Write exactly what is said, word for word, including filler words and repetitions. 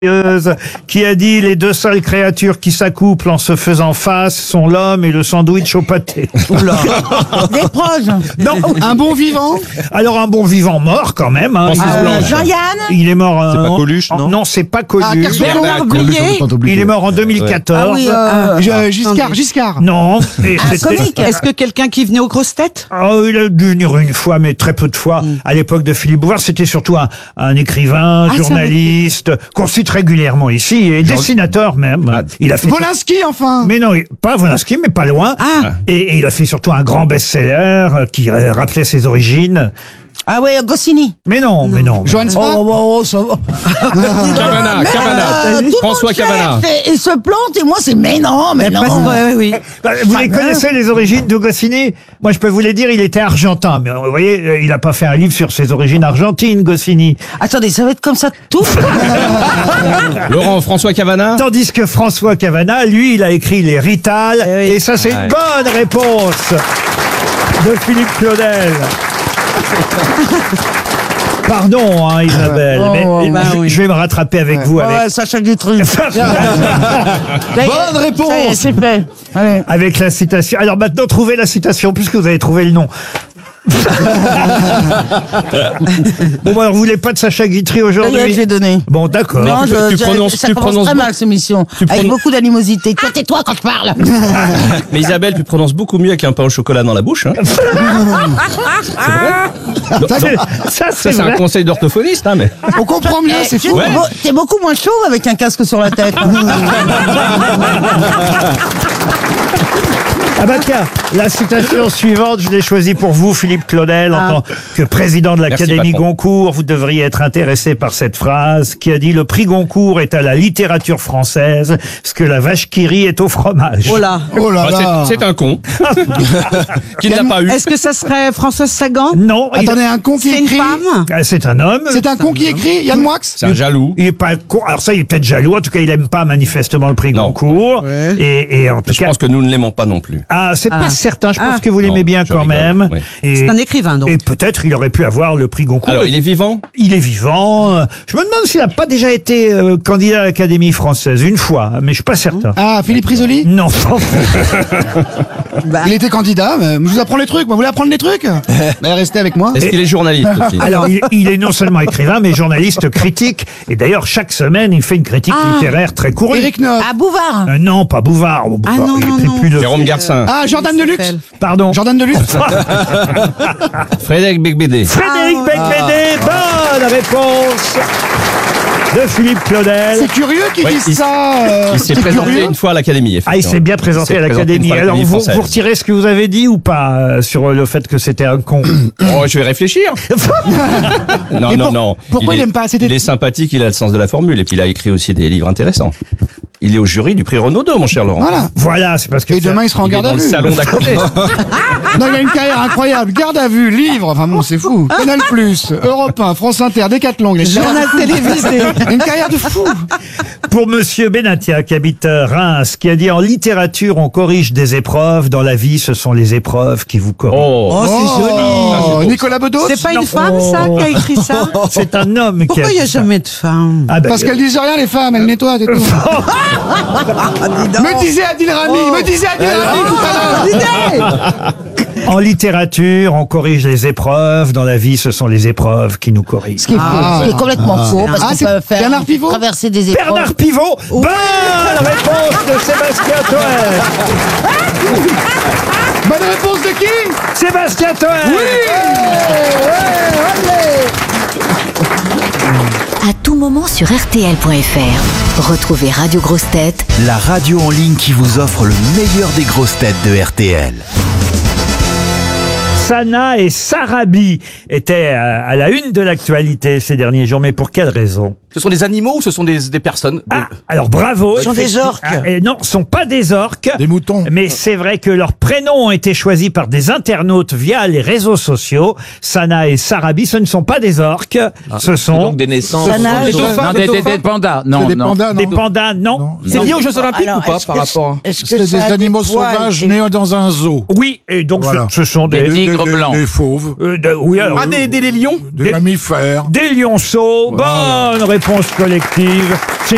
Qui a dit les deux seules créatures qui s'accouplent en se faisant face sont l'homme et le sandwich au pâté. Oula. Des proches. Non, Un bon vivant. alors un bon vivant mort quand même. Hein. Euh, Jean-Yann. Il est mort. C'est euh, pas en- Coluche, non en- Non, c'est pas Coluche. Ah, Kersozon. Bernard Blier. Il est mort en deux mille quatorze. Ah oui, euh, Je- Giscard, Giscard. Non. Et un c'était- comique. Est-ce que quelqu'un qui venait aux grosses têtes? Oh, il a dû venir une fois, mais très peu de fois. À l'époque de Philippe Bouvard, c'était surtout un, un écrivain, Ah, journaliste, qu'on cite régulièrement ici, et dessinateur même. Il a fait. Wolinski, enfin. Mais non, il- pas Wolinski, mais pas loin. Ah. Et, et il a fait surtout un grand best-seller euh, qui euh, rappelait ses origines. Ah ouais, Goscinny. Mais non, mais non. Johann Spa. oh, oh, ça va. Cavana, Cavana. Euh, tout le François monde fait, Cavana. fait- Il se plante et moi c'est mais non, mais non. Parce que- oui, oui. Bah, vous les connaissez, les origines de Goscinny? Moi, je peux vous les dire, il était argentin. Mais vous voyez, euh, il n'a pas fait un livre sur ses origines argentines, Goscinny. Attendez, ça va être comme ça tout. Laurent, François Cavana. Tandis que François Cavana, lui, il a écrit les Rital. Eh oui. Et ça, c'est une Ouais. bonne réponse de Philippe Claudel. Pardon, hein, Isabelle, mais Oh, je, bah oui. je vais me rattraper avec vous. Avec, Ouais, Sacha Guitry. Bonne réponse. Ça y est, c'est fait. Allez. avec la citation. Alors maintenant, trouvez la citation, puisque vous avez trouvé le nom. Bon, bah, alors, vous voulez pas de Sacha Guitry Ça y est, aujourd'hui? j'ai donné. Bon, d'accord. Non, je, tu je- prononces- ça tu commence prononces très beaucoup- mal cette émission, tu avec prononces- beaucoup d'animosité. Toi, tais-toi quand je parle. Mais Isabelle, tu prononces beaucoup mieux avec un pain au chocolat dans la bouche. Hein. Ça, c'est- ça, Ça, c'est c'est un vrai. conseil d'orthophoniste, hein, mais. On comprend mieux, c'est Tu- fou. Ouais. beau- T'es beaucoup moins chauve avec un casque sur la tête. Ah bah tiens, la citation suivante, je l'ai choisie pour vous, Philippe Claudel, en Ah. tant que président de l'Académie patron. Goncourt. Vous devriez être intéressé par cette phrase qui a dit « Le prix Goncourt est à la littérature française ce que la vache qui rit est au fromage. Oh là. Oh là Ah, là. c'est- c'est un con. Qui ne l'a pas eu. Est-ce que ça serait Françoise Sagan? Non, il- Attendez, un con qui C'est une écrit. femme? Ah, c'est un homme. C'est un con qui écrit. Yann Moix. C'est un jaloux. Il est pas con. Alors ça, il est peut-être jaloux. En tout cas, il aime pas manifestement le prix Non. Goncourt. Ouais. Et, et en tout Je cas, pense que nous ne l'aimons pas non plus. ah, c'est pas Ah. certain. Je pense Ah. que vous l'aimez Non, bien je quand rigole, même. oui. Et, C'est un écrivain, donc. et peut-être il aurait pu avoir le prix Goncourt. Alors, il est vivant? Il est vivant. Je me demande s'il n'a pas déjà été euh, candidat à l'Académie française une fois, mais je suis pas certain. Ah, Philippe Risoli. Non. Bah, Il était candidat. Mais je vous apprends les trucs. Moi, vous voulez apprendre les trucs? Mais restez avec moi. Est-ce qu'il est journaliste aussi? Alors, il, il est non seulement écrivain, mais journaliste critique. Et d'ailleurs, chaque semaine, il fait une critique Ah. littéraire très courue. Eric Neuf. À Bouvard. Euh, non, pas Bouvard. Oh, Bouvard, non, il non, écrit non. plus de... Jérôme Garcin. Ah, Jordan Deluxe. Pardon. Jordan Deluxe. Frédéric Becbédé. Frédéric Ah, Becbédé, bonne réponse de Philippe Claudel. C'est curieux qu'il Ouais, dise il- ça. euh, Il s'est c'est présenté curieux. une fois à l'Académie. Ah, il effectivement. s'est bien Il présenté s'est à présenté une l'Académie. fois à Alors, l'Académie vous, française. vous retirez ce que vous avez dit ou pas euh, sur le fait que c'était un con? Oh, je vais réfléchir. non, Et non, pour- non. pourquoi il est- aime pas? C'était- Il est sympathique, il a le sens de la formule et puis il a écrit aussi des livres intéressants. Il est au jury du prix Renaudot, mon cher Laurent. Voilà. Voilà, c'est parce que... Et demain, il sera en Il est garde dans à le vue. salon d'à côté. Non, il a une carrière incroyable. Garde à vue, livre. Enfin bon, c'est fou. Canal Plus, Europe un, France Inter, Décathlon. Il a une journal carrière- télévisé. Une carrière de fou. Pour Monsieur Benatia, qui habite euh, Reims, qui a dit « En littérature, on corrige des épreuves. Dans la vie, ce sont les épreuves qui vous corrigent. Oh. Oh, c'est joli. Oh, Nicolas Bedos. C'est pas une femme, ça, qui a écrit ça? C'est un homme qui Pourquoi a il n'y a dit ça. jamais de femme? Ah ben, Parce qu'elles disent rien, les femmes, elles nettoient et tout. Me disait Adil Rami, me disait Adil Rami tout à l'heure. en littérature, on corrige les épreuves. Dans la vie, ce sont les épreuves qui nous corrigent. Ce qui est, faux, ce qui est complètement faux, parce Ah, qu'on c'est peut faire Bernard Pivot traverser des épreuves. Bernard Pivot, bonne réponse de Sébastien Toen. Bonne réponse de qui? Sébastien Toen. À tout moment sur R T L point F R. Retrouvez Radio Grosses Têtes La radio en ligne qui vous offre le meilleur des grosses têtes de R T L. Sana et Sarabi étaient à à la une de l'actualité ces derniers jours, mais pour quelle raison? Ce sont des animaux ou ce sont des, des personnes? Ah, alors bravo. Ce sont des orques. Ah, et non, ce sont pas des orques. Des moutons. Mais c'est vrai que leurs prénoms ont été choisis par des internautes via les réseaux sociaux. Sana et Sarabi, ce ne sont pas des orques. Ce sont Donc des naissances. Sana, Des je- dauphins, Non, des des, des, dauphins. des pandas. C'est Non, des non. pandas, des non? pandas, non. C'est lié aux Jeux Olympiques Alors, ou pas est-ce par que- rapport est-ce que C'est ça des a animaux poils sauvages et- nés dans un zoo. Oui, et donc Voilà. ce, ce sont des... Des tigres des, blancs. Des fauves, euh, de- oui, alors, Ah, des, des, des lions? des Des- mammifères. des lionceaux. Bonne réponse collective. C'est